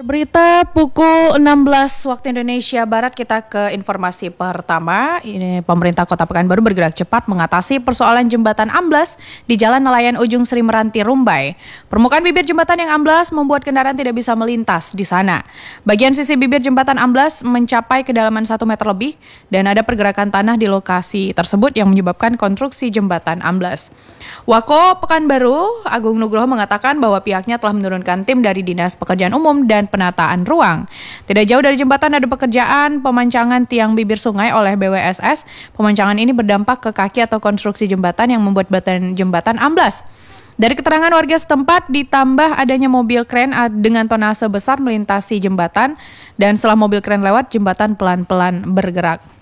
Berita pukul 16 waktu Indonesia Barat, kita ke informasi pertama. Ini pemerintah Kota Pekanbaru bergerak cepat mengatasi persoalan jembatan amblas di Jalan Nelayan Ujung Sri Meranti, Rumbai. Permukaan bibir jembatan yang amblas membuat kendaraan tidak bisa melintas di sana. Bagian sisi bibir jembatan amblas mencapai kedalaman 1 meter lebih dan ada pergerakan tanah di lokasi tersebut yang menyebabkan konstruksi jembatan amblas. Wako Pekanbaru, Agung Nugroho, mengatakan bahwa pihaknya telah menurunkan tim dari Dinas Pekerjaan Umum dan Penataan Ruang. Tidak jauh dari jembatan ada pekerjaan pemancangan tiang bibir sungai oleh BWSS. Pemancangan ini berdampak ke kaki atau konstruksi jembatan yang membuat badan jembatan amblas. Dari keterangan warga setempat, ditambah adanya mobil kren dengan tonase besar melintasi jembatan, dan setelah mobil kren lewat, jembatan pelan-pelan bergerak.